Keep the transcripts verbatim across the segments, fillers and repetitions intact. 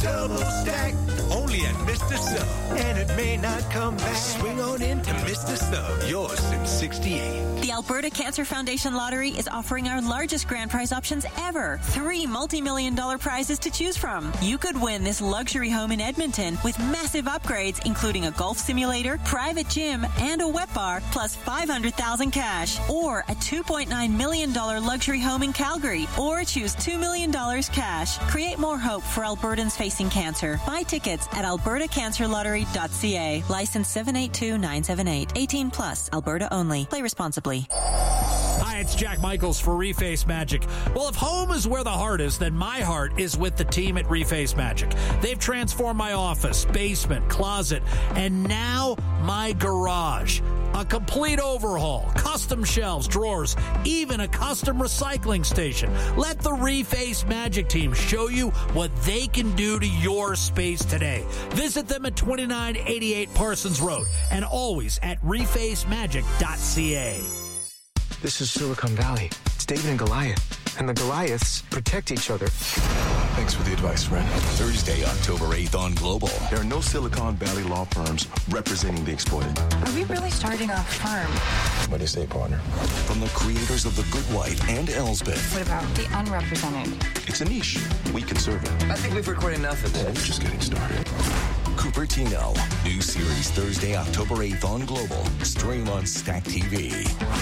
Double stack, only at Mister Sub. And it may not come back. Swing on into Mister Sub, yours since sixty-eight. The Alberta Cancer Foundation Lottery is offering our largest grand prize options ever. Three multi-million dollar prizes to choose from. You could win this luxury home in Edmonton with massive upgrades, including a golf simulator, private gym, and a wet bar, plus five hundred thousand cash. Or a two point nine million dollar luxury home in Calgary. Or choose two million dollars cash. Create more hope for Albertans facing cancer. Buy tickets at alberta cancer lottery dot c a. License seven eight two nine seven eight. eighteen plus. Alberta only. Play responsibly. Hi, it's Jack Michaels for Reface Magic. Well, if home is where the heart is, then my heart is with the team at Reface Magic. They've transformed my office, basement, closet, and now my garage. A complete overhaul, custom shelves, drawers, even a custom recycling station. Let the Reface Magic team show you what they can do to your space today. Visit them at twenty-nine eighty-eight Parsons Road and always at reface magic dot c a. This is Silicon Valley. It's David and Goliath, and the Goliaths protect each other. Thanks for the advice, friend. Thursday, October eighth on Global. There are no Silicon Valley law firms representing the exploited. Are we really starting a farm? What do you say, partner? From the creators of The Good Wife and Elsbeth. What about the unrepresented? It's a niche. We can serve it. I think we've recorded enough of Yeah, this. we're just getting started. Cupertino. New series Thursday, October eighth on Global. Stream on Stack T V.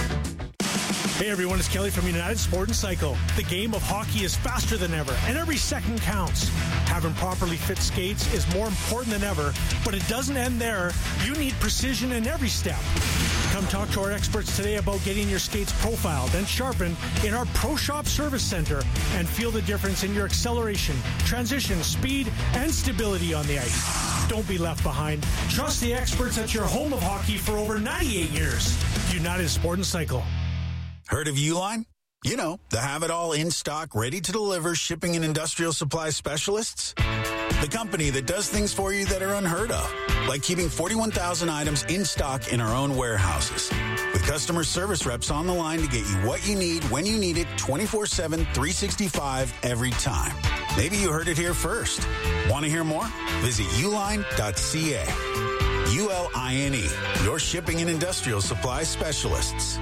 Hey everyone, it's Kelly from United Sport and Cycle. The game of hockey is faster than ever, and every second counts. Having properly fit skates is more important than ever, but it doesn't end there. You need precision in every step. Come talk to our experts today about getting your skates profiled and sharpened in our Pro Shop Service Center and feel the difference in your acceleration, transition, speed, and stability on the ice. Don't be left behind. Trust the experts at your home of hockey for over ninety-eight years. United Sport and Cycle. Heard of Uline? You know, the have-it-all in-stock, ready-to-deliver shipping and industrial supply specialists. The company that does things for you that are unheard of, like keeping forty-one thousand items in stock in our own warehouses. With customer service reps on the line to get you what you need, when you need it, twenty-four seven, three sixty-five, every time. Maybe you heard it here first. Want to hear more? Visit uline dot c a. U L I N E, your shipping and industrial supply specialists.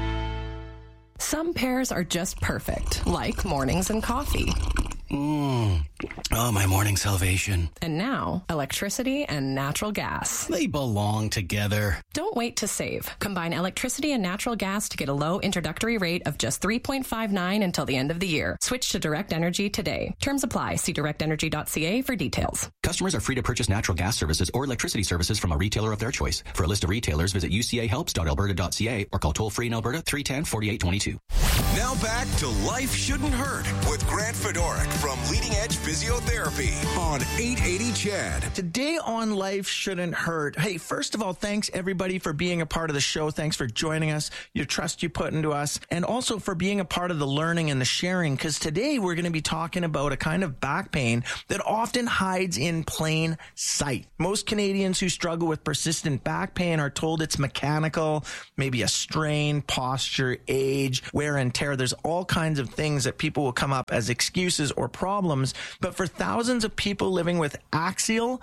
Some pairs are just perfect, like mornings and coffee. Mmm. Oh, my morning salvation. And now, electricity and natural gas. They belong together. Don't wait to save. Combine electricity and natural gas to get a low introductory rate of just three point five nine until the end of the year. Switch to Direct Energy today. Terms apply. See direct energy dot c a for details. Customers are free to purchase natural gas services or electricity services from a retailer of their choice. For a list of retailers, visit u c a helps dot alberta dot c a or call toll-free in Alberta three one zero, four eight two two. Now back to Life Shouldn't Hurt with Grant Fedoruk from Leading Edge Physiotherapy on eight eighty C H E D. Today on Life Shouldn't Hurt. Hey, first of all, thanks everybody for being a part of the show. Thanks for joining us, your trust you put into us, and also for being a part of the learning and the sharing, because today we're going to be talking about a kind of back pain that often hides in plain sight. Most Canadians who struggle with persistent back pain are told it's mechanical, maybe a strain, posture, age, wear and tear. There's all kinds of things that people will come up as excuses or problems. But for thousands of people living with axial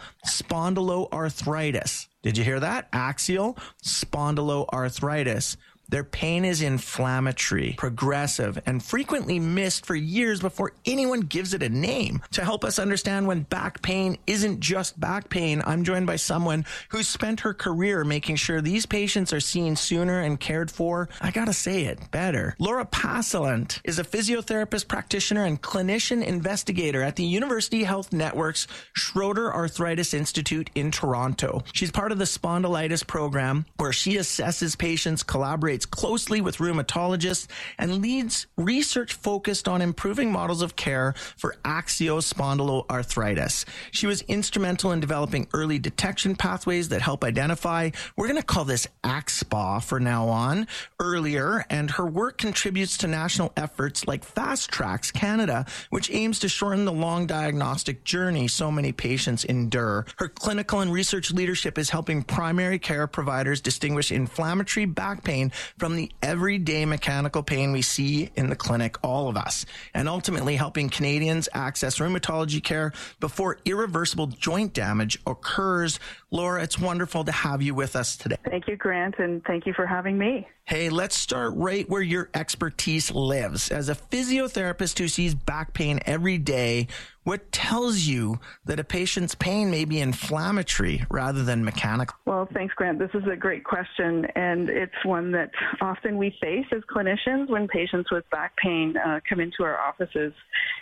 spondyloarthritis, did you hear that? Axial spondyloarthritis. Their pain is inflammatory, progressive, and frequently missed for years before anyone gives it a name. To help us understand when back pain isn't just back pain, I'm joined by someone who's spent her career making sure these patients are seen sooner and cared for. I gotta say it, better. Laura Passalant is a physiotherapist practitioner and clinician investigator at the University Health Network's Schroeder Arthritis Institute in Toronto. She's part of the spondylitis program, where she assesses patients, collaborates closely with rheumatologists, and leads research focused on improving models of care for axial spondyloarthritis. She was instrumental in developing early detection pathways that help identify, we're going to call this A C S P A for now on, earlier, and her work contributes to national efforts like Fast Tracks Canada, which aims to shorten the long diagnostic journey so many patients endure. Her clinical and research leadership is helping primary care providers distinguish inflammatory back pain from the everyday mechanical pain we see in the clinic, all of us, and ultimately helping Canadians access rheumatology care before irreversible joint damage occurs. Laura, it's wonderful to have you with us today. Thank you, Grant, and thank you for having me. Hey, let's start right where your expertise lives. As a physiotherapist who sees back pain every day, what tells you that a patient's pain may be inflammatory rather than mechanical? Well, thanks, Grant. This is a great question, and it's one that often we face as clinicians when patients with back pain uh, come into our offices.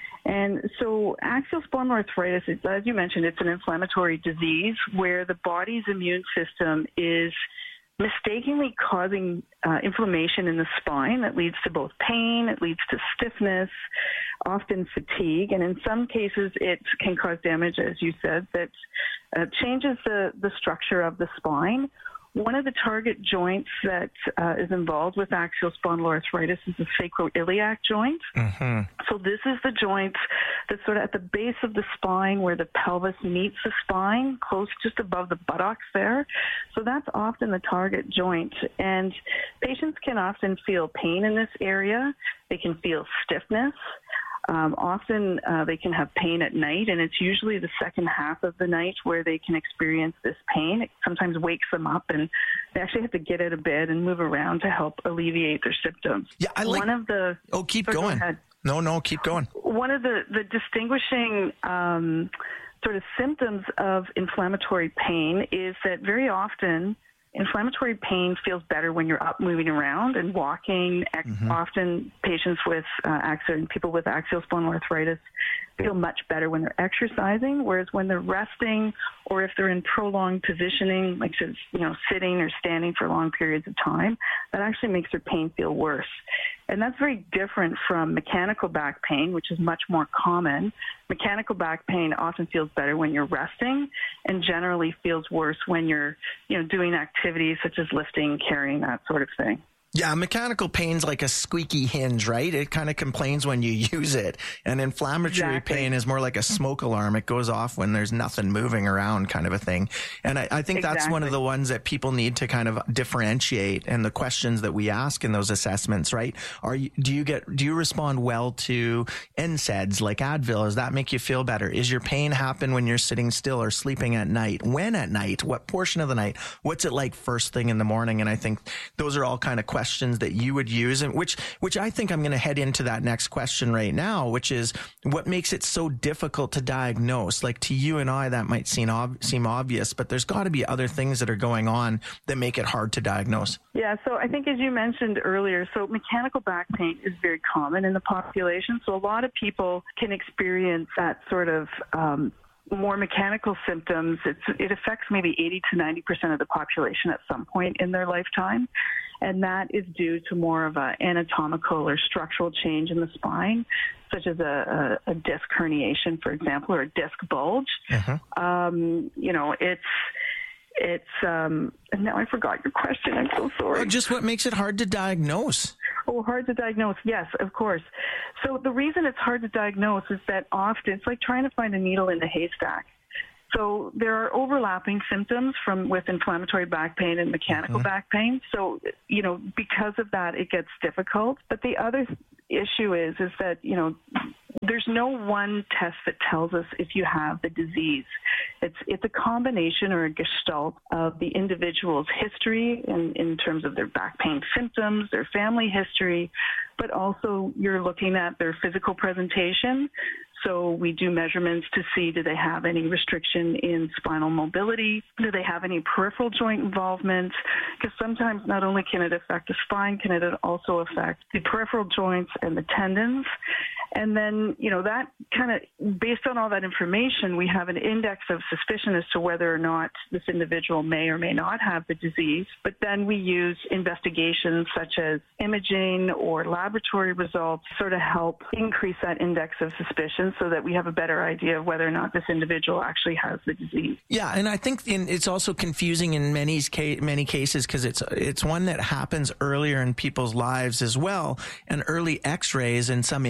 And so axial spondyloarthritis, is, as you mentioned, it's an inflammatory disease where the body's immune system is mistakenly causing uh, inflammation in the spine that leads to both pain, it leads to stiffness, often fatigue, and in some cases it can cause damage, as you said, that uh, changes the, the structure of the spine. One of the target joints that uh, is involved with axial spondyloarthritis is the sacroiliac joint. Mm-hmm. So this is the joint that's sort of at the base of the spine where the pelvis meets the spine, close just above the buttocks there. So that's often the target joint. And patients can often feel pain in this area. They can feel stiffness. Um, often uh, they can have pain at night, and it's usually the second half of the night where they can experience this pain. It sometimes wakes them up, and they actually have to get out of bed and move around to help alleviate their symptoms. Yeah, I like. One of the oh, keep sorry, going. Go ahead. No, no, keep going. One of the the distinguishing um, sort of symptoms of inflammatory pain is that very often inflammatory pain feels better when you're up moving around and walking. Mm-hmm. Often patients with uh, axial, people with axial spondyloarthritis feel much better when they're exercising, whereas when they're resting or if they're in prolonged positioning, like you know, sitting or standing for long periods of time, that actually makes their pain feel worse. And that's very different from mechanical back pain, which is much more common. Mechanical back pain often feels better when you're resting and generally feels worse when you're, you know, doing activities such as lifting, carrying, that sort of thing. Yeah, mechanical pain's like a squeaky hinge, right? It kind of complains when you use it. And inflammatory exactly. pain is more like a smoke alarm. It goes off when there's nothing moving around, kind of a thing. And I, I think exactly. that's one of the ones that people need to kind of differentiate, and the questions that we ask in those assessments, right? Are you, do you get, do you respond well to N SAIDs like Advil? Does that make you feel better? Is your pain happen when you're sitting still or sleeping at night? When at night? What portion of the night? What's it like first thing in the morning? And I think those are all kind of questions questions that you would use, and which which I think I'm going to head into that next question right now, which is what makes it so difficult to diagnose. Like to you and I, that might seem ob- seem obvious, but there's got to be other things that are going on that make it hard to diagnose. Yeah, so I think as you mentioned earlier, so mechanical back pain is very common in the population. So a lot of people can experience that sort of um, more mechanical symptoms. It's, it affects maybe eighty to ninety percent of the population at some point in their lifetime. And that is due to more of an anatomical or structural change in the spine, such as a, a, a disc herniation, for example, or a disc bulge. Uh-huh. Um, you know, it's, it's, um, and now I forgot your question. I'm so sorry. Oh, just what makes it hard to diagnose? Oh, hard to diagnose. Yes, of course. So the reason it's hard to diagnose is that often it's like trying to find a needle in a haystack. So there are overlapping symptoms from with inflammatory back pain and mechanical mm-hmm. back pain. So, you know, because of that, it gets difficult. But the other issue is, is that, you know, there's no one test that tells us if you have the disease. It's it's a combination or a gestalt of the individual's history in, in terms of their back pain symptoms, their family history, but also you're looking at their physical presentation. So we do measurements to see, do they have any restriction in spinal mobility? Do they have any peripheral joint involvement? Because sometimes not only can it affect the spine, can it also affect the peripheral joints and the tendons? And then, you know, that kind of, based on all that information, we have an index of suspicion as to whether or not this individual may or may not have the disease. But then we use investigations such as imaging or laboratory results to sort of help increase that index of suspicion so that we have a better idea of whether or not this individual actually has the disease. Yeah, and I think in, it's also confusing in many, many cases because it's, it's one that happens earlier in people's lives as well. And early x-rays and some images are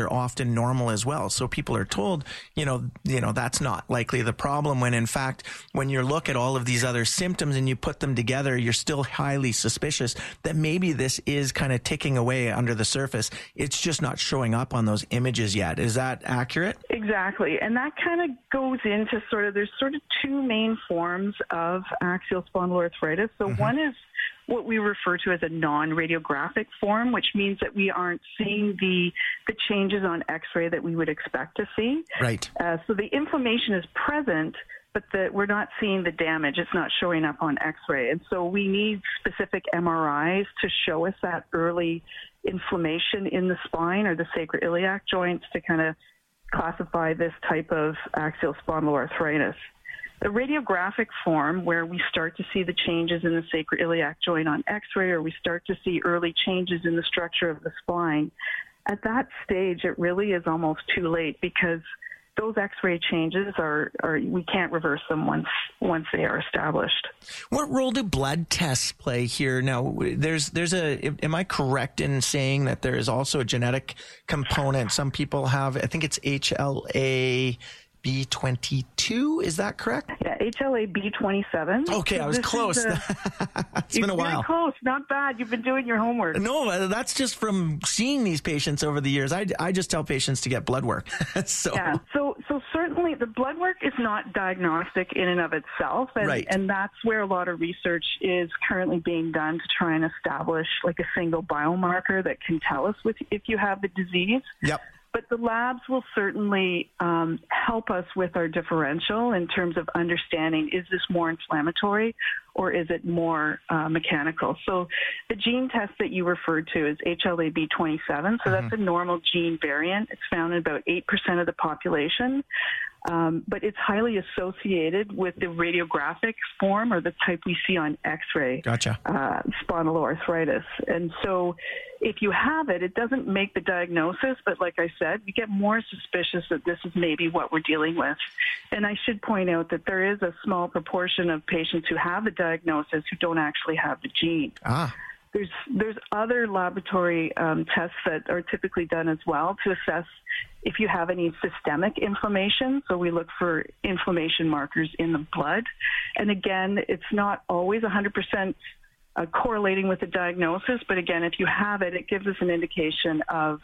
are often normal as well. So people are told, you know, you know, that's not likely the problem, when in fact, when you look at all of these other symptoms and you put them together, you're still highly suspicious that maybe this is kind of ticking away under the surface. It's just not showing up on those images yet. Is that accurate? Exactly. And that kind of goes into sort of, there's sort of two main forms of axial spondyloarthritis. So mm-hmm. one is what we refer to as a non-radiographic form, which means that we aren't seeing the the changes on X-ray that we would expect to see. Right. Uh, so the inflammation is present, but the, we're not seeing the damage. It's not showing up on X-ray. And so we need specific M R Is to show us that early inflammation in the spine or the sacroiliac joints to kind of classify this type of axial spondyloarthritis. The radiographic form, where we start to see the changes in the sacroiliac joint on X-ray, or we start to see early changes in the structure of the spine, at that stage, it really is almost too late, because those X-ray changes are, are we can't reverse them once once they are established. What role do blood tests play here? Now, there's there's a. Am I correct in saying that there is also a genetic component? Some people have, I think it's H L A B twenty-two, is that correct? Yeah, H L A B twenty-seven. Okay, I was this close. A, it's been a while. You're close, not bad. You've been doing your homework. No, that's just from seeing these patients over the years. I, I just tell patients to get blood work. so. Yeah, so so certainly the blood work is not diagnostic in and of itself, and, right. and that's where a lot of research is currently being done to try and establish like a single biomarker that can tell us with, if you have the disease. Yep. But the labs will certainly um, help us with our differential in terms of understanding, is this more inflammatory or is it more uh, mechanical? So the gene test that you referred to is H L A B twenty-seven. So mm-hmm. that's a normal gene variant. It's found in about eight percent of the population. Um, but it's highly associated with the radiographic form, or the type we see on X-ray, gotcha. uh, spondyloarthritis. And so if you have it, it doesn't make the diagnosis, but like I said, we get more suspicious that this is maybe what we're dealing with. And I should point out that there is a small proportion of patients who have the diagnosis who don't actually have the gene. Ah. There's there's other laboratory um, tests that are typically done as well to assess if you have any systemic inflammation. So we look for inflammation markers in the blood. And again, it's not always one hundred percent uh, correlating with the diagnosis. But again, if you have it, it gives us an indication of,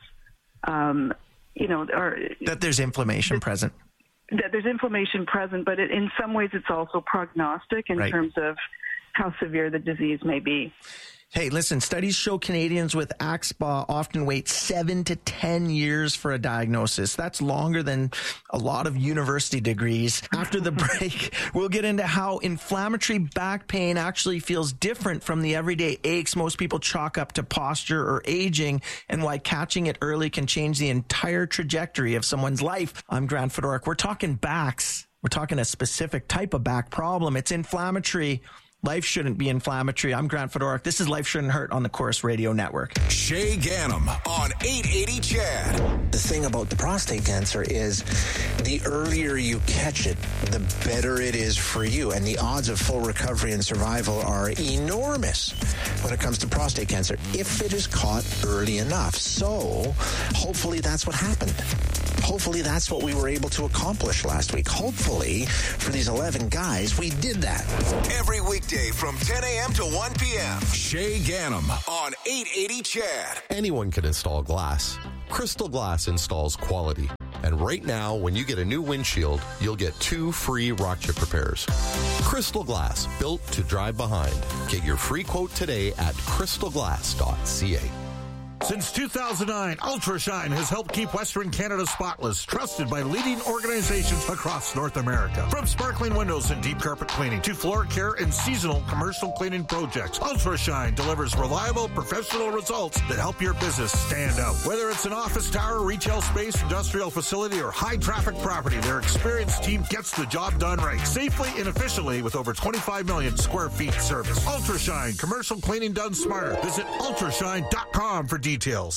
um, you know, or, that there's inflammation th- present. That there's inflammation present, but it, in some ways it's also prognostic in right. terms of how severe the disease may be. Hey, listen, studies show Canadians with A X P A often wait seven to ten years for a diagnosis. That's longer than a lot of university degrees. After the break, we'll get into how inflammatory back pain actually feels different from the everyday aches most people chalk up to posture or aging, and why catching it early can change the entire trajectory of someone's life. I'm Grant Fedoruk. We're talking backs. We're talking a specific type of back problem. It's inflammatory. Life shouldn't be inflammatory. I'm Grant Fedoruk. This is Life Shouldn't Hurt on the Chorus Radio Network. Shay Ganem on eight eighty C H A D. The thing about the prostate cancer is the earlier you catch it, the better it is for you. And the odds of full recovery and survival are enormous when it comes to prostate cancer, if it is caught early enough. So hopefully that's what happened. Hopefully that's what we were able to accomplish last week. Hopefully for these eleven guys, we did that. Every weekday from ten a.m. to one p.m. Shay Ganem on eight eighty C H A D. Anyone can install glass. Crystal Glass installs quality. And right now, when you get a new windshield, you'll get two free rock chip repairs. Crystal Glass, built to drive behind. Get your free quote today at crystal glass dot c a. Since two thousand nine, UltraShine has helped keep Western Canada spotless, trusted by leading organizations across North America. From sparkling windows and deep carpet cleaning to floor care and seasonal commercial cleaning projects, UltraShine delivers reliable, professional results that help your business stand out. Whether it's an office tower, retail space, industrial facility, or high-traffic property, their experienced team gets the job done right, safely and efficiently with over twenty-five million square feet service. UltraShine, commercial cleaning done smarter. Visit ultrashine dot com for details.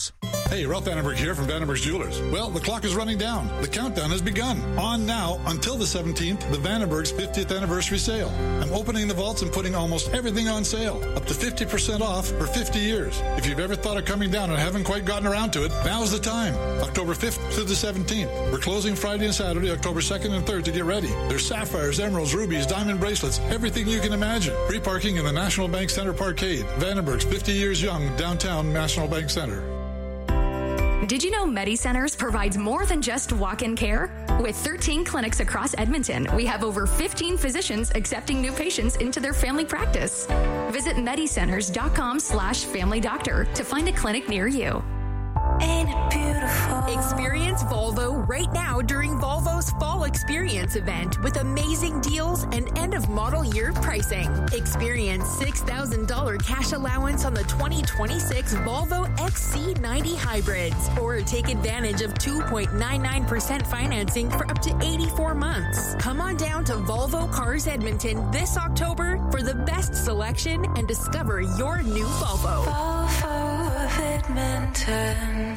Hey, Ralph Vandenberg here from Vandenberg's Jewelers. Well, the clock is running down. The countdown has begun. On now until the seventeenth, the Vandenberg's fiftieth anniversary sale. I'm opening the vaults and putting almost everything on sale, up to fifty percent off for fifty years. If you've ever thought of coming down and haven't quite gotten around to it, now's the time. October fifth through the seventeenth. We're closing Friday and Saturday, October second and third to get ready. There's sapphires, emeralds, rubies, diamond bracelets, everything you can imagine. Free parking in the National Bank Center Parkade. Vandenberg's fifty years young, downtown National Bank Center. Did you know MediCenters provides more than just walk-in care? With thirteen clinics across Edmonton, we have over fifteen physicians accepting new patients into their family practice. Visit medicenters.com slash family doctor to find a clinic near you. Ain't it beautiful? Experience Volvo right now during Volvo's Fall Experience event with amazing deals and end-of-model year pricing. Experience six thousand dollars cash allowance on the twenty twenty-six Volvo X C ninety hybrids, or take advantage of two point nine nine percent financing for up to eighty-four months. Come on down to Volvo Cars Edmonton this October for the best selection and discover your new Volvo. Volvo of Edmonton.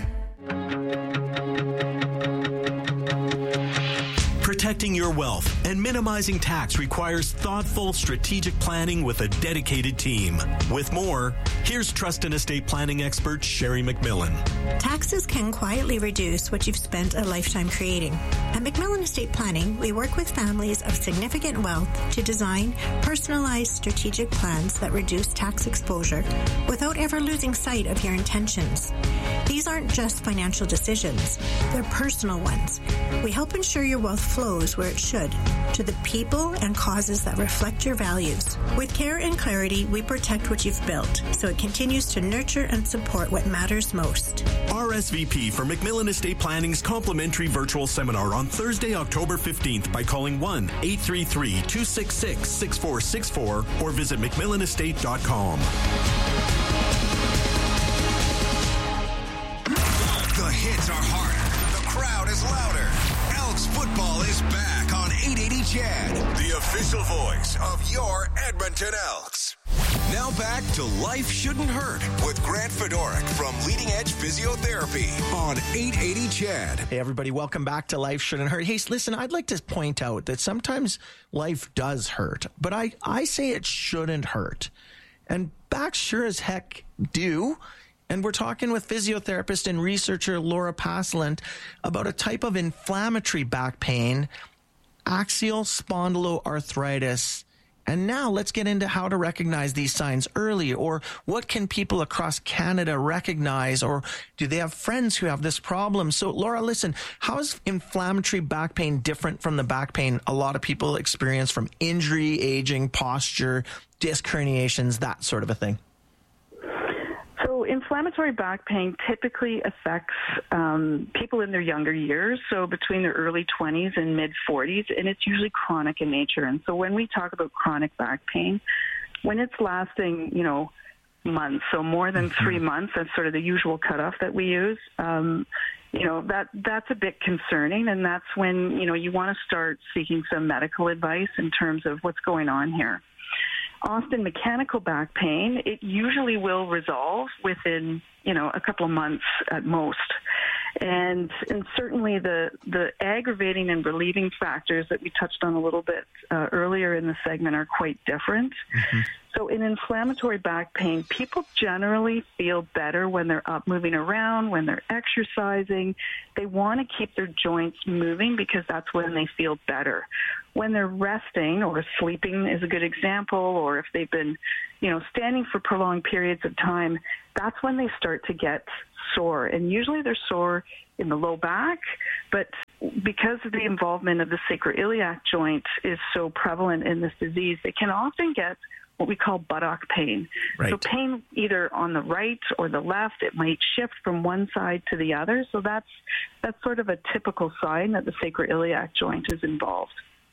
Protecting your wealth and minimizing tax requires thoughtful, strategic planning with a dedicated team. With more, here's trust and estate planning expert Sherry McMillan. Taxes can quietly reduce what you've spent a lifetime creating. At McMillan Estate Planning, we work with families of significant wealth to design personalized strategic plans that reduce tax exposure without ever losing sight of your intentions. These aren't just financial decisions, they're personal ones. We help ensure your wealth flows where it should, to the people and causes that reflect your values. With care and clarity, we protect what you've built, so it continues to nurture and support what matters most. R S V P for McMillan Estate Planning's complimentary virtual seminar on Thursday, October fifteenth by calling one eight three three, two six six, six four six four or visit mcmillan estate dot com. The hits are harder. The crowd is louder. Elks football is back on eight eighty C H E D, the official voice of your Edmonton Elks. Now back to Life Shouldn't Hurt with Grant Fedorik from Leading Edge Physiotherapy on eight eighty C H E D. Hey, everybody, welcome back to Life Shouldn't Hurt. Hey, listen, I'd like to point out that sometimes life does hurt, but I, I say it shouldn't hurt. And backs sure as heck do. And we're talking with physiotherapist and researcher Laura Pasland about a type of inflammatory back pain, axial spondyloarthritis. And now let's get into how to recognize these signs early, or what can people across Canada recognize, or do they have friends who have this problem? So Laura, listen, how is inflammatory back pain different from the back pain a lot of people experience from injury, aging, posture, disc herniations, that sort of a thing? So inflammatory back pain typically affects um, people in their younger years, so between their early twenties and mid-forties, and it's usually chronic in nature. And so when we talk about chronic back pain, when it's lasting, you know, months, so more than three months, that's sort of the usual cutoff that we use, um, you know, that that's a bit concerning, and that's when, you know, you want to start seeking some medical advice in terms of what's going on here. Often mechanical back pain, it usually will resolve within, you know, a couple of months at most. And and certainly the, the aggravating and relieving factors that we touched on a little bit uh, earlier in the segment are quite different. Mm-hmm. So in inflammatory back pain, people generally feel better when they're up moving around, when they're exercising. They want to keep their joints moving because that's when they feel better. When they're resting, or sleeping is a good example, or if they've been, you know, standing for prolonged periods of time, that's when they start to get sore. And usually they're sore in the low back, but because of the involvement of the sacroiliac joint is so prevalent in this disease, they can often get what we call buttock pain. Right. So pain either on the right or the left, it might shift from one side to the other. So that's that's sort of a typical sign that the sacroiliac joint is involved.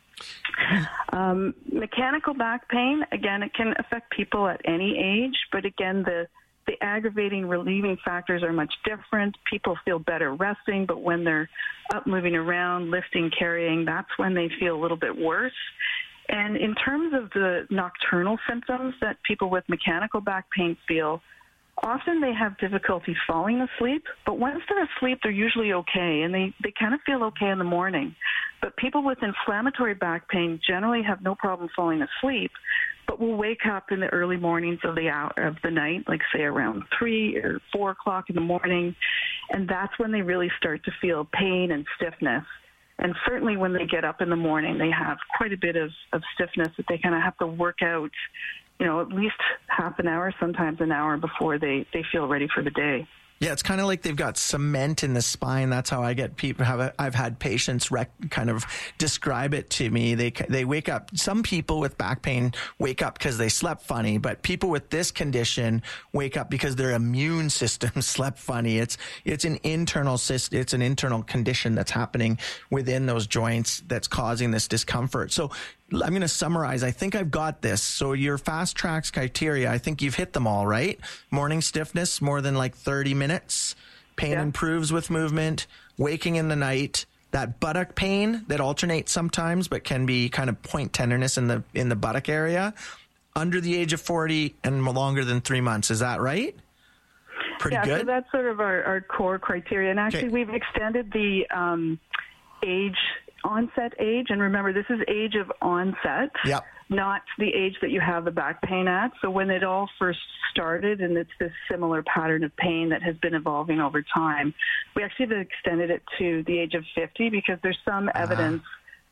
Um, mechanical back pain, again, it can affect people at any age, but again, the the aggravating, relieving factors are much different. People feel better resting, but when they're up, moving around, lifting, carrying, that's when they feel a little bit worse. And in terms of the nocturnal symptoms that people with mechanical back pain feel, often they have difficulty falling asleep, but once they're asleep, they're usually okay, and they, they kind of feel okay in the morning. But people with inflammatory back pain generally have no problem falling asleep, but will wake up in the early mornings of the hour of the night, like say around three or four o'clock in the morning, and that's when they really start to feel pain and stiffness. And certainly when they get up in the morning, they have quite a bit of, of stiffness that they kind of have to work out, you know, at least half an hour, sometimes an hour before they, they feel ready for the day. Yeah, it's kind of like they've got cement in the spine. That's how I get people. Have I've had patients rec, kind of describe it to me. They they wake up. Some people with back pain wake up because they slept funny, but people with this condition wake up because their immune system slept funny. It's it's an internal cyst. It's an internal condition that's happening within those joints that's causing this discomfort. So I'm going to summarize. I think I've got this. So your fast tracks criteria, I think you've hit them all, right? Morning stiffness, more than like thirty minutes. Pain yeah. improves with movement. Waking in the night. That buttock pain that alternates sometimes, but can be kind of point tenderness in the in the buttock area. Under the age of forty and longer than three months. Is that right? Pretty yeah, good. So that's sort of our, our core criteria. And actually, okay. we've extended the um, age. onset age, and remember, this is age of onset, yep. not the age that you have the back pain at. So when it all first started, and it's this similar pattern of pain that has been evolving over time, we actually have extended it to the age of fifty because there's some uh-huh. evidence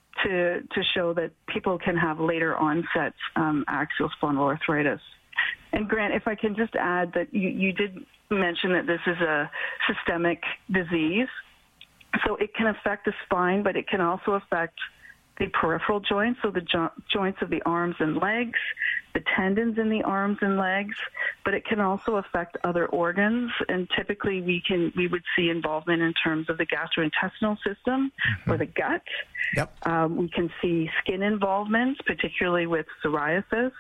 to to show that people can have later onset um, axial spondyloarthritis. And Grant, if I can just add that you, you did mention that this is a systemic disease. So it can affect the spine, but it can also affect the peripheral joints, so the jo- joints of the arms and legs, the tendons in the arms and legs, but it can also affect other organs. And typically we can we would see involvement in terms of the gastrointestinal system mm-hmm. or the gut. Yep. Um, we can see skin involvement, particularly with psoriasis.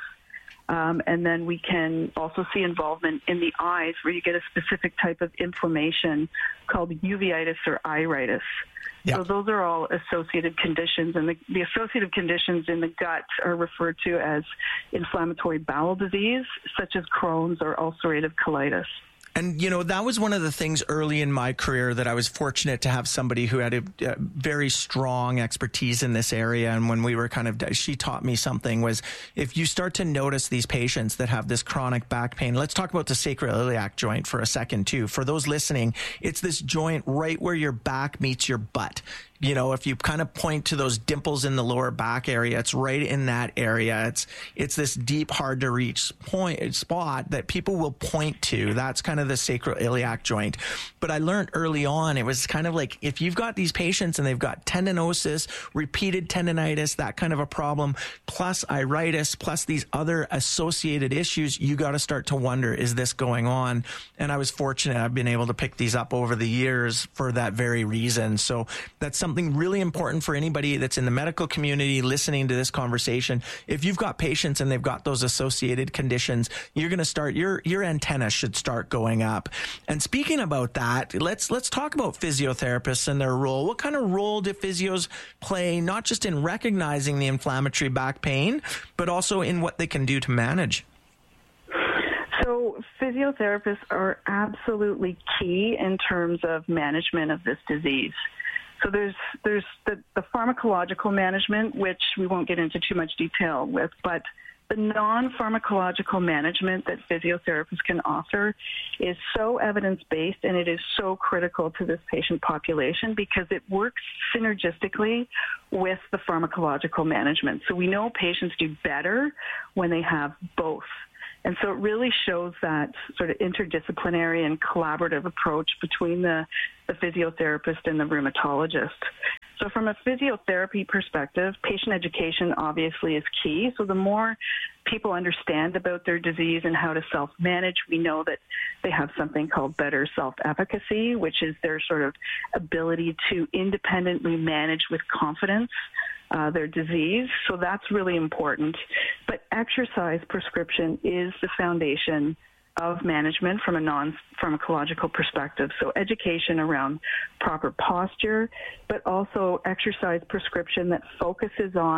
Um, and then we can also see involvement in the eyes where you get a specific type of inflammation called uveitis or iritis. Yep. So those are all associated conditions, and the, the associated conditions in the gut are referred to as inflammatory bowel disease, such as Crohn's or ulcerative colitis. And, you know, that was one of the things early in my career that I was fortunate to have somebody who had a, a very strong expertise in this area. And when we were kind of, she taught me something was if you start to notice these patients that have this chronic back pain, let's talk about the sacroiliac joint for a second too. For those listening, it's this joint right where your back meets your butt. You know, if you kind of point to those dimples in the lower back area, it's right in that area. It's it's this deep, hard to reach point spot that people will point to. That's kind of the sacroiliac joint. But I learned early on, it was kind of like if you've got these patients and they've got tendinosis, repeated tendonitis, that kind of a problem, plus iritis, plus these other associated issues, you got to start to wonder, is this going on? And I was fortunate. I've been able to pick these up over the years for that very reason. So that's something Something really important for anybody that's in the medical community listening to this conversation. If you've got patients and they've got those associated conditions, you're going to start your your antenna should start going up. And speaking about that, let's let's talk about physiotherapists and their role. What kind of role do physios play, not just in recognizing the inflammatory back pain, but also in what they can do to manage? So physiotherapists are absolutely key in terms of management of this disease. So there's there's the, the pharmacological management, which we won't get into too much detail with, but the non-pharmacological management that physiotherapists can offer is so evidence-based, and it is so critical to this patient population because it works synergistically with the pharmacological management. So we know patients do better when they have both. And so it really shows that sort of interdisciplinary and collaborative approach between the, the physiotherapist and the rheumatologist. So from a physiotherapy perspective, patient education obviously is key. So the more people understand about their disease and how to self-manage, we know that they have something called better self-efficacy, which is their sort of ability to independently manage with confidence Uh, their disease. So that's really important. But exercise prescription is the foundation of management from a non-pharmacological perspective. So education around proper posture, but also exercise prescription that focuses on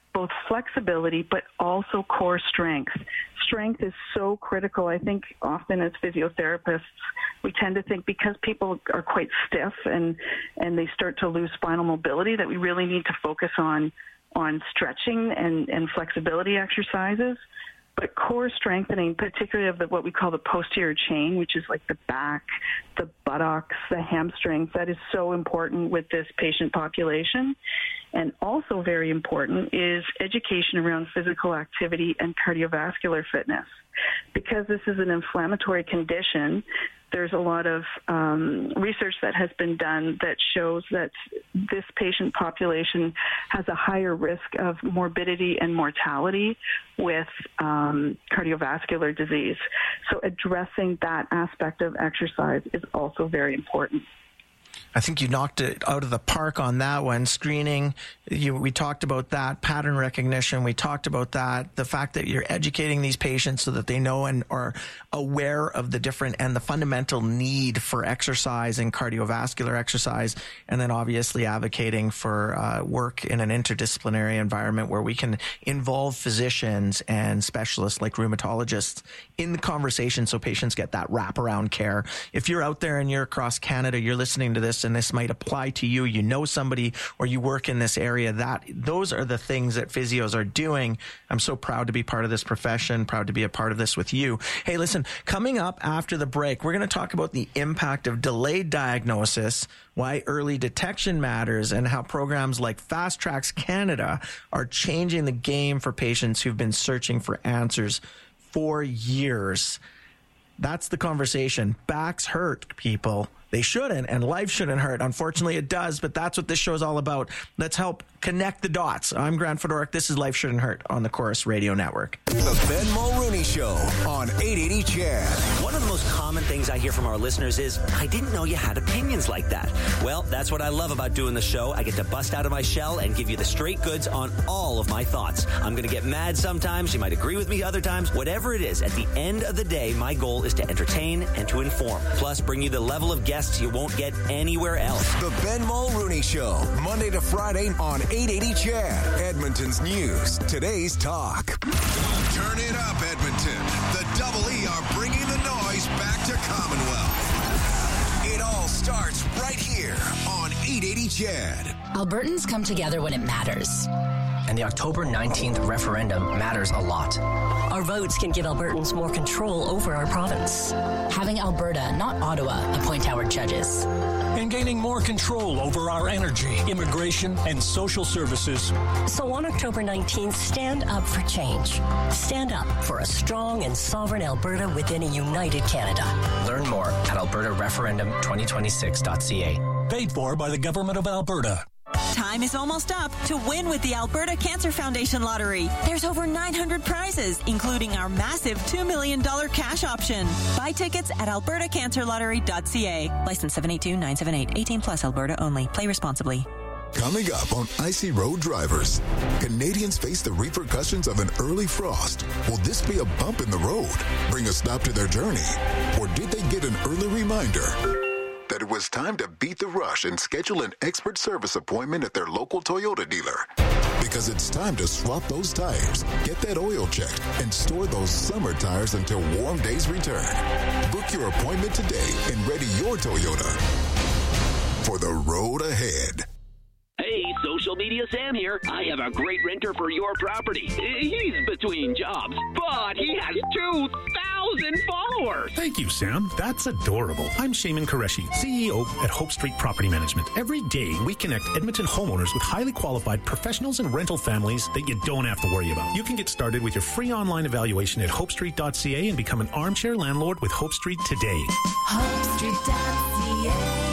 both flexibility but also core strength. Strength is so critical. I think often as physiotherapists, we tend to think because people are quite stiff and, and they start to lose spinal mobility that we really need to focus on on stretching and, and flexibility exercises. But core strengthening, particularly of the, what we call the posterior chain, which is like the back, the buttocks, the hamstrings, that is so important with this patient population. And also very important is education around physical activity and cardiovascular fitness. Because this is an inflammatory condition, there's a lot of um, research that has been done that shows that this patient population has a higher risk of morbidity and mortality with um, cardiovascular disease. So addressing that aspect of exercise is also very important. I think you knocked it out of the park on that one. Screening, you, we talked about that. Pattern recognition, we talked about that. The fact that you're educating these patients so that they know and are aware of the different and the fundamental need for exercise and cardiovascular exercise. And then obviously advocating for uh, work in an interdisciplinary environment where we can involve physicians and specialists like rheumatologists in the conversation so patients get that wraparound care. If you're out there and you're across Canada, you're listening to this and this might apply to you, you know somebody or you work in this area, that those are the things that physios are doing. I'm so proud to be part of this profession, proud to be a part of this with you. Hey, listen, coming up after the break, we're going to talk about the impact of delayed diagnosis, why early detection matters, and how programs like Fast Tracks Canada are changing the game for patients who've been searching for answers for years. That's the conversation. Backs hurt, people. They shouldn't, and life shouldn't hurt. Unfortunately, it does, but that's what this show is all about. Let's help connect the dots. I'm Grant Fedoruk. This is Life Shouldn't Hurt on the Chorus Radio Network. The Ben Mulrooney Show on eight eighty C H A D. One of the most common things I hear from our listeners is, I didn't know you had opinions like that. Well, that's what I love about doing the show. I get to bust out of my shell and give you the straight goods on all of my thoughts. I'm going to get mad sometimes. You might agree with me other times. Whatever it is, at the end of the day, my goal is to entertain and to inform. Plus, bring you the level of guests you won't get anywhere else. The Ben Mulrooney Show, Monday to Friday on eight eighty C H A D, Edmonton's news, today's talk. Turn it up, Edmonton. The Double E are bringing the noise back to Commonwealth. It all starts right here on eight eighty C H A D. Albertans come together when it matters. And the October nineteenth referendum matters a lot. Our votes can give Albertans more control over our province. Having Alberta, not Ottawa, appoint our judges. And gaining more control over our energy, immigration, and social services. So on October nineteenth, stand up for change. Stand up for a strong and sovereign Alberta within a united Canada. Learn more at alberta referendum twenty twenty-six dot c a. Paid for by the Government of Alberta. Time is almost up to win with the Alberta Cancer Foundation Lottery. There's over nine hundred prizes, including our massive two million dollars cash option. Buy tickets at alberta cancer lottery dot c a. License seven eight two nine seven eight. eighteen plus Alberta only. Play responsibly. Coming up on Icy Road Drivers, Canadians face the repercussions of an early frost. Will this be a bump in the road, bring a stop to their journey? Or did they get an early reminder that it was time to beat the rush and schedule an expert service appointment at their local Toyota dealer? Because it's time to swap those tires, get that oil checked, and store those summer tires until warm days return. Book your appointment today and ready your Toyota for the road ahead. Hey, Social Media Sam here. I have a great renter for your property. He's between jobs, but he has two thousand followers. Thank you, Sam. That's adorable. I'm Shaman Qureshi, C E O at Hope Street Property Management. Every day, we connect Edmonton homeowners with highly qualified professionals and rental families that you don't have to worry about. You can get started with your free online evaluation at hope street dot c a and become an armchair landlord with Hope Street today. hope street dot c a.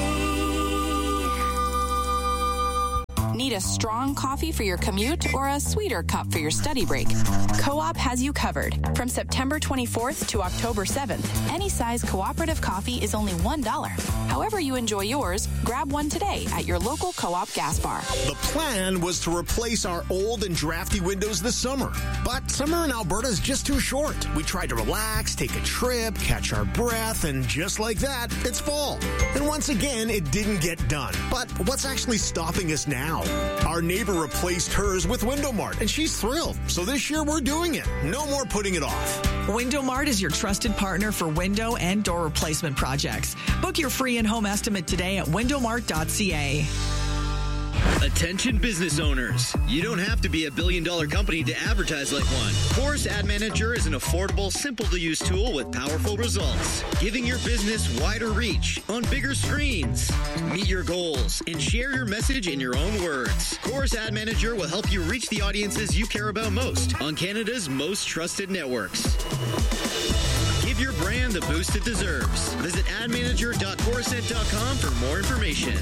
Need a strong coffee for your commute or a sweeter cup for your study break? Co-op has you covered. From September twenty-fourth to October seventh, any size cooperative coffee is only one dollar. However you enjoy yours, grab one today at your local Co-op gas bar. The plan was to replace our old and drafty windows this summer. But summer in Alberta is just too short. We tried to relax, take a trip, catch our breath, and just like that, it's fall. And once again, it didn't get done. But what's actually stopping us now? Our neighbor replaced hers with Window Mart, and she's thrilled. So this year we're doing it. No more putting it off. Window Mart is your trusted partner for window and door replacement projects. Book your free in-home estimate today at window mart dot c a. Attention business owners. You don't have to be a billion dollar company to advertise like one. Chorus Ad Manager is an affordable, simple to use tool with powerful results, giving your business wider reach on bigger screens. Meet your goals and share your message in your own words. Chorus Ad Manager will help you reach the audiences you care about most on Canada's most trusted networks. Give your brand the boost it deserves. Visit ad manager dot chorusnet dot com for more information.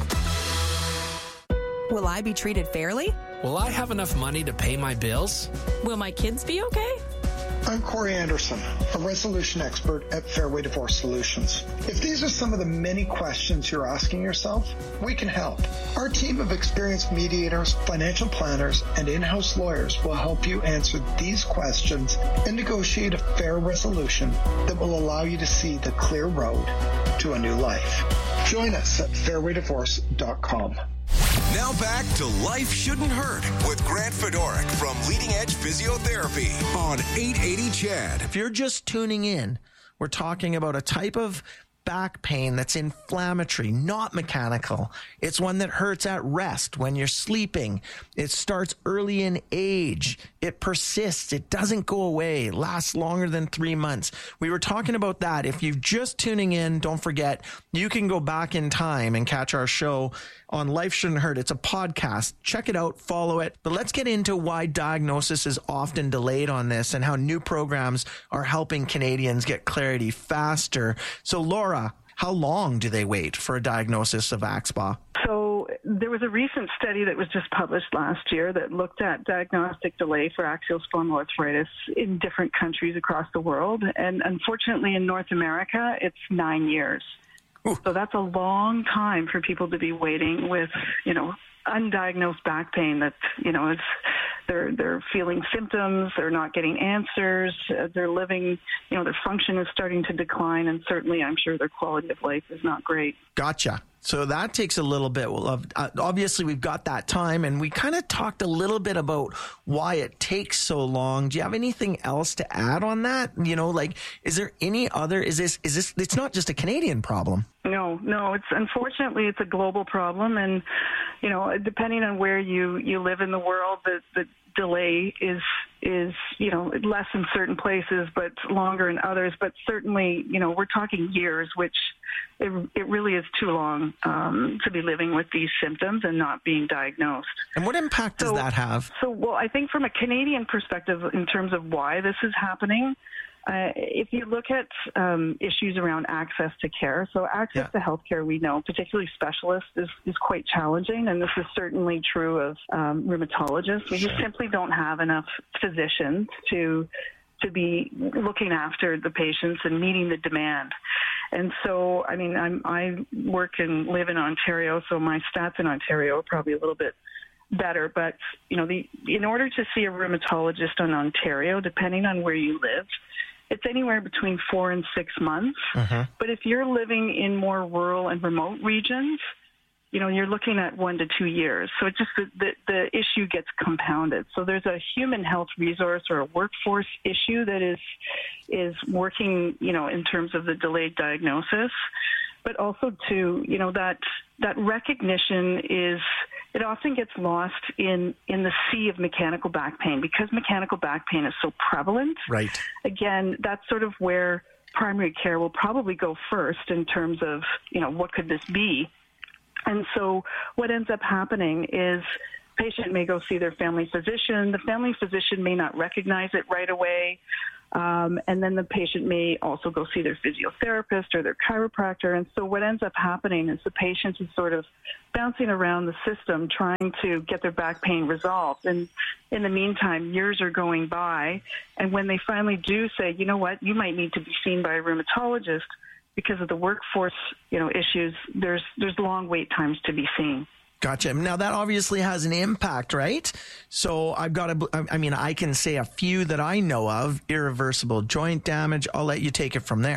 Will I be treated fairly? Will I have enough money to pay my bills? Will my kids be okay? I'm Corey Anderson, a resolution expert at Fairway Divorce Solutions. If these are some of the many questions you're asking yourself, we can help. Our team of experienced mediators, financial planners, and in-house lawyers will help you answer these questions and negotiate a fair resolution that will allow you to see the clear road to a new life. Join us at fairway divorce dot com. Now back to Life Shouldn't Hurt with Grant Fedorik from Leading Edge Physiotherapy on eight eighty C H E D. If you're just tuning in, we're talking about a type of back pain that's inflammatory, not mechanical. It's one that hurts at rest when you're sleeping. It starts early in age. It persists. It doesn't go away. It lasts longer than three months. We were talking about that. If you're just tuning in, don't forget, you can go back in time and catch our show on Life Shouldn't Hurt. It's a podcast. Check it out, follow it. But let's get into why diagnosis is often delayed on this and how new programs are helping Canadians get clarity faster. So, Laura, how long do they wait for a diagnosis of A X P A? So there was a recent study that was just published last year that looked at diagnostic delay for axial spondyloarthritis in different countries across the world. And unfortunately, in North America, it's nine years. Ooh. So that's a long time for people to be waiting with, you know, undiagnosed back pain that, you know, is they're they're feeling symptoms, they're not getting answers, uh, they're living, you know, their function is starting to decline, and certainly I'm sure their quality of life is not great. Gotcha. So that takes a little bit of, uh, obviously we've got that time, and we kind of talked a little bit about why it takes so long. Do you have anything else to add on that? You know, like, is there any other, is this, is this, it's not just a Canadian problem. No, no, it's unfortunately it's a global problem, and, you know, depending on where you, you live in the world, the, the delay is, is, you know, less in certain places, but longer in others. But certainly, you know, we're talking years, which it, it really is too long um, to be living with these symptoms and not being diagnosed. And what impact does so, that have? So, well, I think from a Canadian perspective, in terms of why this is happening, Uh, if you look at um, issues around access to care, so access yeah. to health care, we know, particularly specialists, is, is quite challenging, and this is certainly true of um, rheumatologists. We just simply don't have enough physicians to to be looking after the patients and meeting the demand. And so, I mean, I'm, I work and live in Ontario, so my stats in Ontario are probably a little bit better, but, you know, the in order to see a rheumatologist in Ontario, depending on where you live, it's anywhere between four and six months. Uh-huh. But if you're living in more rural and remote regions, you know, you're looking at one to two years. So it just the, the, the issue gets compounded. So there's a human health resource or a workforce issue that is is working, you know, in terms of the delayed diagnosis. But also, too, you know, that that recognition is, it often gets lost in, in the sea of mechanical back pain because mechanical back pain is so prevalent. Right. Again, that's sort of where primary care will probably go first in terms of, you know, what could this be? And so what ends up happening is patient may go see their family physician. The family physician may not recognize it right away. Um, and then the patient may also go see their physiotherapist or their chiropractor. And so what ends up happening is the patient is sort of bouncing around the system trying to get their back pain resolved. And in the meantime, years are going by. And when they finally do say, you know what, you might need to be seen by a rheumatologist because of the workforce, you know, issues, there's there's long wait times to be seen. Gotcha. Now, that obviously has an impact, right? So I've got to, I mean, I can say a few that I know of: irreversible joint damage. I'll let you take it from there. Yeah,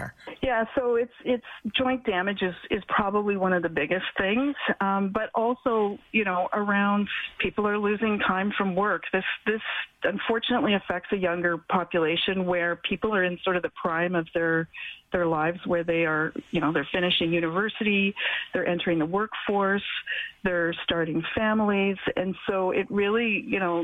Yeah, so it's it's joint damage is, is probably one of the biggest things, um, but also, you know, around people are losing time from work. This this unfortunately affects a younger population where people are in sort of the prime of their their lives, where they are, you know, they're finishing university, they're entering the workforce, they're starting families, and so it really, you know,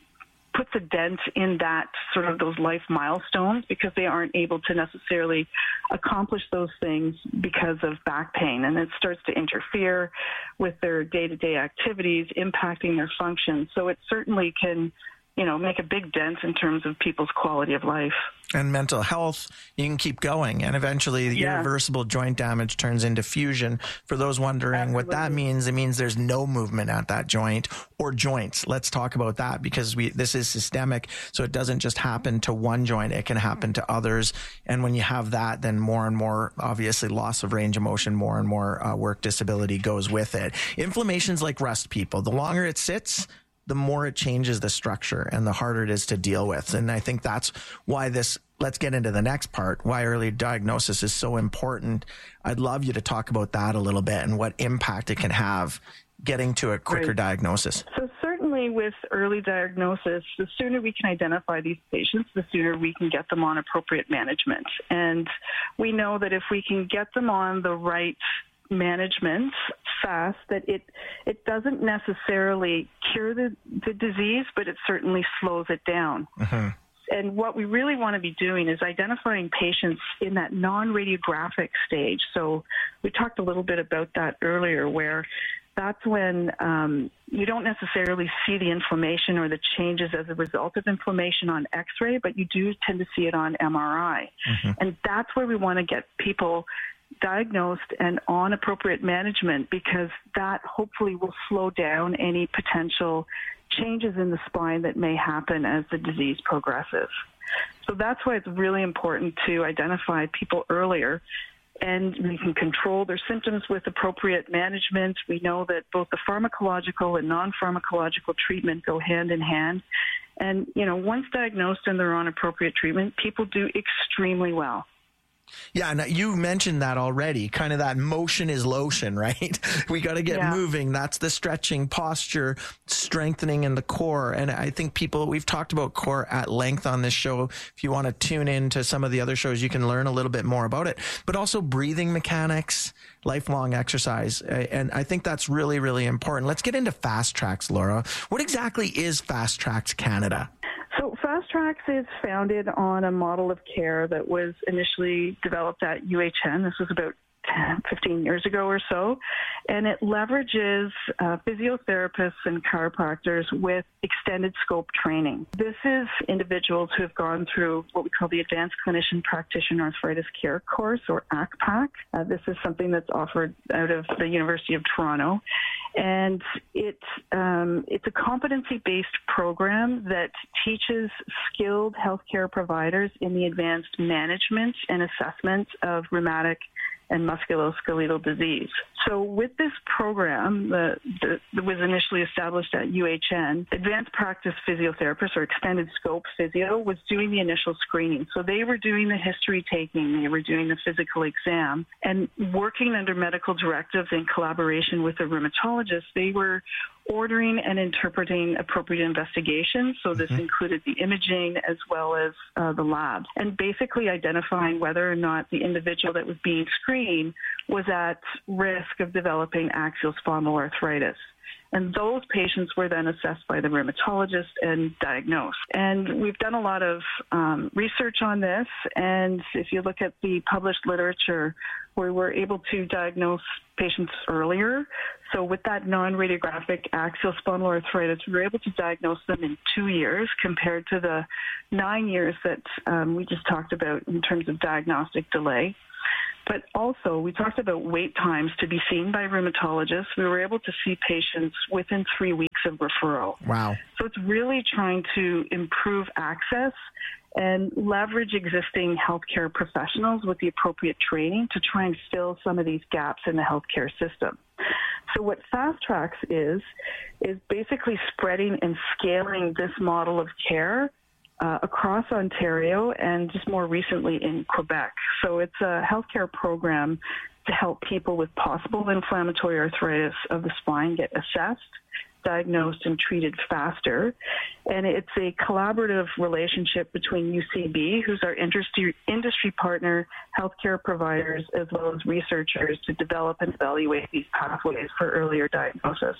puts a dent in that sort of those life milestones because they aren't able to necessarily accomplish those things because of back pain. And it starts to interfere with their day-to-day activities, impacting their function. So it certainly can, you know, make a big dent in terms of people's quality of life. And mental health, you can keep going. And eventually the yeah. irreversible joint damage turns into fusion. For those wondering Absolutely. What that means, it means there's no movement at that joint or joints. Let's talk about that because we this is systemic. So it doesn't just happen to one joint. It can happen to others. And when you have that, then more and more, obviously, loss of range of motion, more and more uh, work disability goes with it. Inflammation's like rust, people. The longer it sits, the more it changes the structure and the harder it is to deal with. And I think that's why this, let's get into the next part, why early diagnosis is so important. I'd love you to talk about that a little bit and what impact it can have getting to a quicker right. diagnosis. So certainly with early diagnosis, the sooner we can identify these patients, the sooner we can get them on appropriate management. And we know that if we can get them on the right management fast, that it it doesn't necessarily cure the, the disease, but it certainly slows it down. Mm-hmm. And what we really want to be doing is identifying patients in that non-radiographic stage. So we talked a little bit about that earlier, where that's when um, you don't necessarily see the inflammation or the changes as a result of inflammation on X-ray, but you do tend to see it on M R I. Mm-hmm. And that's where we want to get people diagnosed and on appropriate management, because that hopefully will slow down any potential changes in the spine that may happen as the disease progresses. So that's why it's really important to identify people earlier, and we can control their symptoms with appropriate management. We know that both the pharmacological and non-pharmacological treatment go hand in hand. And, you know, once diagnosed and they're on appropriate treatment, people do extremely well. Yeah, and you mentioned that already, kind of that motion is lotion, right? We got to get yeah. moving. That's the stretching, posture, strengthening in the core. And I think people, we've talked about core at length on this show. If you want to tune in to some of the other shows, you can learn a little bit more about it, but also breathing mechanics, lifelong exercise. And I think that's really, really important. Let's get into Fast Tracks, Laura. What exactly is Fast Tracks Canada? So Fast Tracks is founded on a model of care that was initially developed at U H N. This was about ten, fifteen years ago or so, and it leverages uh, physiotherapists and chiropractors with extended scope training. This is individuals who have gone through what we call the Advanced Clinician Practitioner Arthritis Care course, or A C P A C. Uh, this is something that's offered out of the University of Toronto, and it, um, it's a competency-based program that teaches skilled healthcare providers in the advanced management and assessment of rheumatic and musculoskeletal disease. So with this program the, the, that was initially established at U H N, Advanced Practice Physiotherapists, or Extended Scope Physio, was doing the initial screening. So they were doing the history taking, they were doing the physical exam, and working under medical directives in collaboration with a rheumatologist, they were ordering and interpreting appropriate investigations. So this mm-hmm. included the imaging as well as uh, the labs, and basically identifying whether or not the individual that was being screened was at risk of developing axial spondyloarthritis. And those patients were then assessed by the rheumatologist and diagnosed. And we've done a lot of um, research on this. And if you look at the published literature, we were able to diagnose patients earlier. So with that non-radiographic axial spondyloarthritis, we were able to diagnose them in two years compared to the nine years that um, we just talked about in terms of diagnostic delay. But also, we talked about wait times to be seen by rheumatologists. We were able to see patients within three weeks of referral. Wow. So it's really trying to improve access and leverage existing healthcare professionals with the appropriate training to try and fill some of these gaps in the healthcare system. So what Fast Tracks is, is basically spreading and scaling this model of care uh, across Ontario and just more recently in Quebec. So it's a healthcare program to help people with possible inflammatory arthritis of the spine get assessed, diagnosed, and treated faster. And it's a collaborative relationship between U C B, who's our industry, industry partner, healthcare providers, as well as researchers to develop and evaluate these pathways for earlier diagnosis.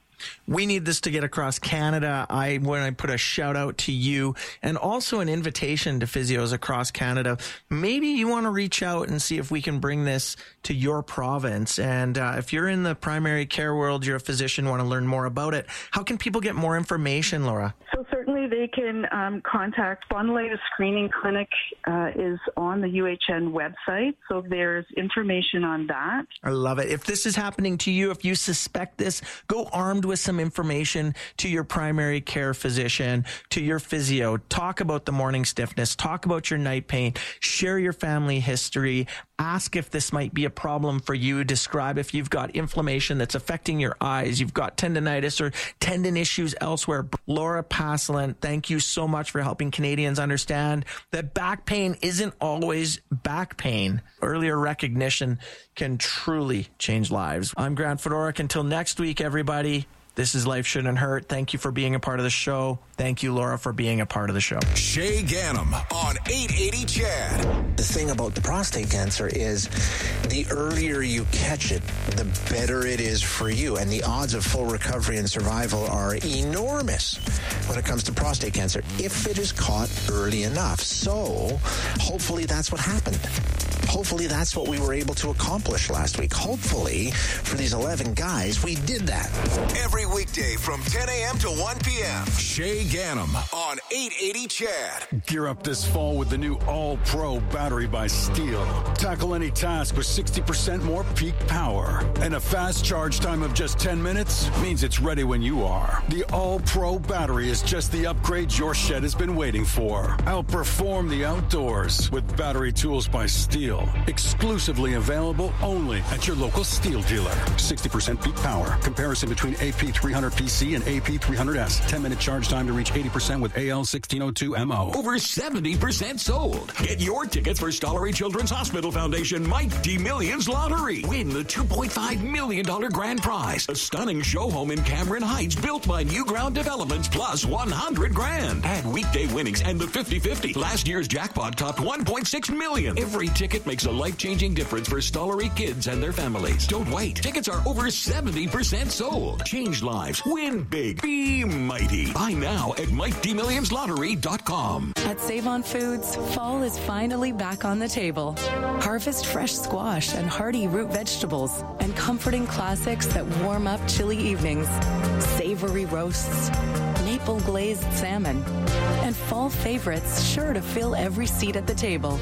We need this to get across Canada. I want to put a shout out to you and also an invitation to physios across Canada. Maybe you want to reach out and see if we can bring this to your province. And uh, if you're in the primary care world, you're a physician, want to learn more about it, how can people get more information, Laura? So certainly they can um, contact Spondylitis Screening Clinic uh, is on the U H N website. So there's information on that. I love it. If this is happening to you, if you suspect this, go armed with some information to your primary care physician, to your physio. Talk about the morning stiffness. Talk about your night pain. Share your family history. Ask if this might be a problem for you. Describe if you've got inflammation that's affecting your eyes, you've got tendonitis or tendon issues elsewhere. Laura Passalent, thank you so much for helping Canadians understand that back pain isn't always back pain. Earlier recognition can truly change lives. I'm Grant Fedoruk. Until next week, everybody. This is Life Shouldn't Hurt. Thank you for being a part of the show. Thank you, Laura, for being a part of the show. Shay Ganem on eight eighty C H A D. The thing about the prostate cancer is the earlier you catch it, the better it is for you. And the odds of full recovery and survival are enormous when it comes to prostate cancer if it is caught early enough. So hopefully that's what happened. Hopefully that's what we were able to accomplish last week. Hopefully for these eleven guys, we did that. Every weekday from ten a.m. to one p.m. Shay Ganem on eight eighty C H A D. Gear up this fall with the new All-Pro battery by Steel. Tackle any task with sixty percent more peak power. And a fast charge time of just ten minutes means it's ready when you are. The All-Pro battery is just the upgrade your shed has been waiting for. Outperform the outdoors with battery tools by Steel. Exclusively available only at your local Steel dealer. sixty percent peak power. Comparison between A P three hundred P C and A P three hundred S. ten minute charge time to reach eighty percent with A L sixteen oh two M O. Over seventy percent sold. Get your tickets for Stollery Children's Hospital Foundation Mighty Millions Lottery. Win the two point five million dollars grand prize. A stunning show home in Cameron Heights built by New Ground Developments plus one hundred grand. Add weekday winnings and the fifty fifty. Last year's jackpot topped one point six million. Every ticket makes a life-changing difference for Stollery kids and their families. Don't wait. Tickets are over seventy percent sold. Change lives. Win big. Be mighty. Buy now at mighty millions lottery dot com. At Save On Foods, fall is finally back on the table. Harvest fresh squash and hearty root vegetables and comforting classics that warm up chilly evenings. Savory roasts, maple glazed salmon, and fall favorites sure to fill every seat at the table.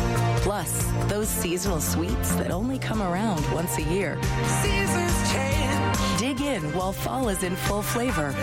Plus, those seasonal sweets that only come around once a year. Seasons change. Dig in while fall is in full flavor.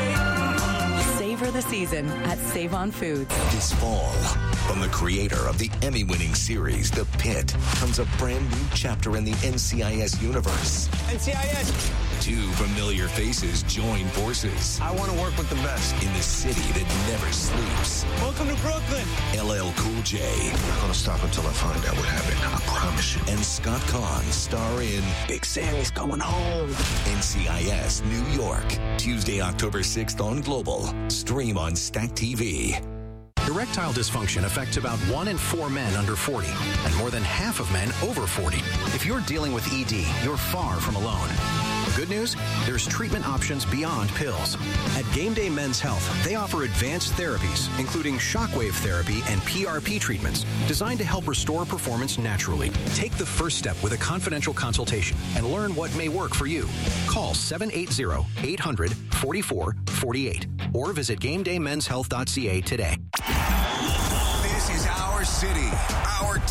Savor the season at Save On Foods. This fall, from the creator of the Emmy-winning series, The Pit, comes a brand new chapter in the N C I S universe. N C I S! Two familiar faces join forces. I want to work with the best. In the city that never sleeps. Welcome to Brooklyn. L L Cool J. I'm not going to stop until I find out what happened. I promise you. And Scott Kahn star in Big Sammy's Coming Home. N C I S New York. Tuesday, October sixth on Global. Stream on Stack T V. Erectile dysfunction affects about one in four men under forty and more than half of men over forty. If you're dealing with E D, you're far from alone. Good news? There's treatment options beyond pills. At Game Day Men's Health, they offer advanced therapies, including shockwave therapy and P R P treatments, designed to help restore performance naturally. Take the first step with a confidential consultation and learn what may work for you. Call seven eight zero, eight hundred, forty-four forty-eight or visit game day men's health dot c a today. This is our city, our